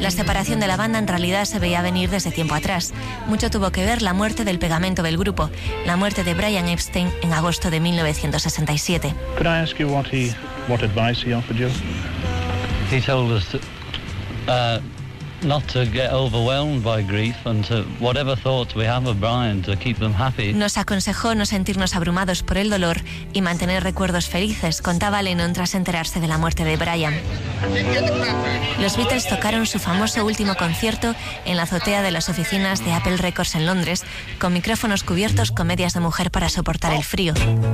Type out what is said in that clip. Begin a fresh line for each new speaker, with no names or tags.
La separación de la banda en realidad se veía venir desde tiempo atrás. Mucho tuvo que ver la muerte del pegamento del grupo, la muerte de Brian Epstein en agosto de 1967.
Could I ask you what advice he offered you?
He told us not to get overwhelmed by grief and to whatever thoughts we have of Brian, to keep them happy.
Nos aconsejó no sentirnos abrumados por el dolor y mantener recuerdos felices, contaba Lennon tras enterarse de la muerte de Brian. Los Beatles tocaron su famoso último concierto en la azotea de las oficinas de Apple Records en Londres, con micrófonos cubiertos con medias de mujer para soportar el frío.